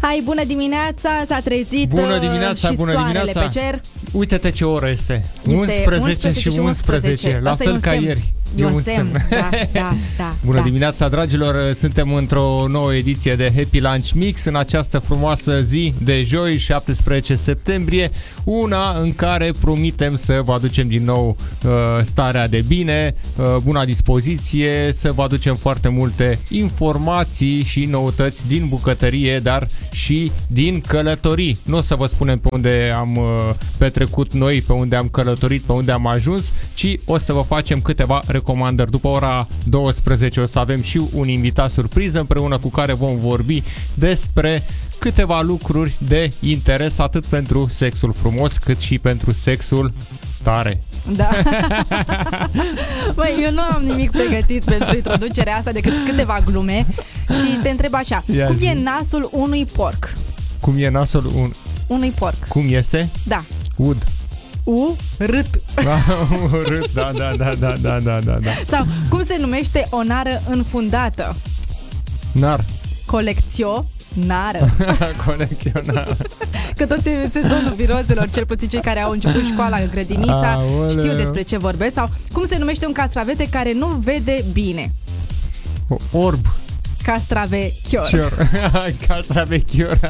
Hai, bună dimineața, s-a trezit bună dimineața, și bună soarele dimineața. pe cer. Uite-te ce oră este. Este 11 și 11. La Asta fel e un ca semn. ieri. E un semn. Da. Bună dimineața, dragilor. Suntem într-o nouă ediție de Happy Lunch Mix în această frumoasă zi de joi, 17 septembrie, una în care promitem să vă aducem din nou starea de bine, buna dispoziție, să vă aducem foarte multe informații și noutăți din bucătărie, dar și din călătorii. Nu o să vă spunem pe unde am petrecut noi, pe unde am călătorit, pe unde am ajuns, ci o să vă facem câteva recomandări. După ora 12 o să avem și un invitat surpriză împreună cu care vom vorbi despre câteva lucruri de interes atât pentru sexul frumos cât și pentru sexul tare. Da. Băi, eu nu am nimic pregătit pentru introducerea asta decât câteva glume și te întreb așa. Cum e nasul unui porc? Cum e nasul unui porc? Cum este? Da. Ud. Urât. Urât, da. Sau cum se numește o nară înfundată? Nar. Colecționară. Colecționară. Că tot e sezonul virozelor, cel puțin cei care au început școala, grădinița, știu despre ce vorbesc. Sau cum se numește un castravete care nu vede bine? Orb. Castravechior. Castravechior.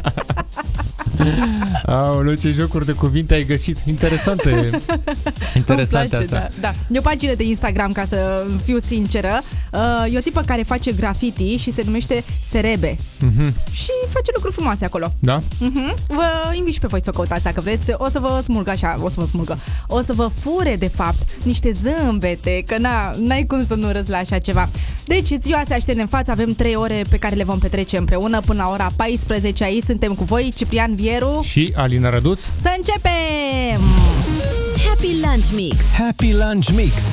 Aoleu, ce jocuri de cuvinte ai găsit. Interesante astea. Da. E o pagină de Instagram, ca să fiu sinceră. E o tipă care face graffiti și se numește Serebe. Și face lucruri frumoase acolo. Da? Vă invit și pe voi să o căutați dacă vreți. O să vă smulgă așa, o să vă fure de fapt niște zâmbete, că n-ai cum să nu râzi la așa ceva. Deci ziua se aștept în față, avem 3 ore pe care le vom petrece împreună până la ora 14. Aici suntem cu voi, Ciprian Vieru și Alina Răduț. Să începem! Happy Lunch Mix. Happy Lunch Mix.